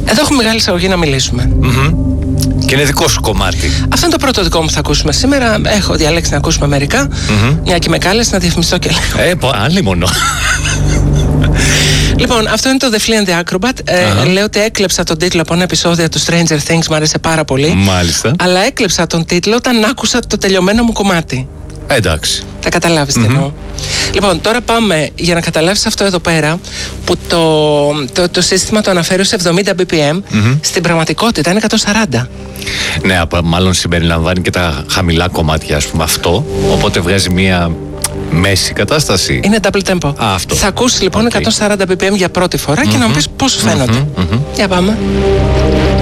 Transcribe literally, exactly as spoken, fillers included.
Εδώ έχουμε μεγάλη εισαγωγή να μιλήσουμε. Mm-hmm. Και είναι δικό σου κομμάτι. Αυτό είναι το πρώτο δικό μου που θα ακούσουμε σήμερα. Έχω διαλέξει να ακούσουμε μερικά. Mm-hmm. Μια και με κάλεσε να διαφημιστώ και λίγο. Ε, άλλη μόνο. Λοιπόν, αυτό είναι το The Flea and the Acrobat. Ε, uh-huh. Λέω ότι έκλεψα τον τίτλο από ένα επεισόδιο του Stranger Things, μου άρεσε πάρα πολύ. Μάλιστα. Αλλά έκλεψα τον τίτλο όταν άκουσα το τελειωμένο μου κομμάτι. Εντάξει. Θα καταλάβεις mm-hmm. τι εννοώ. Λοιπόν, τώρα πάμε για να καταλάβεις αυτό εδώ πέρα, που το, το, το σύστημα το αναφέρει ως εβδομήντα μπι πι εμ, mm-hmm. στην πραγματικότητα είναι εκατόν σαράντα. Ναι, μάλλον συμπεριλαμβάνει και τα χαμηλά κομμάτια, ας πούμε, αυτό. Οπότε βγάζει μία μέση κατάσταση. Είναι double tempo. Α, αυτό. Θα ακούσεις λοιπόν okay. εκατόν σαράντα μπι πι εμ για πρώτη φορά mm-hmm. και να μου πεις πώς φαίνονται. Mm-hmm. Mm-hmm. Για πάμε.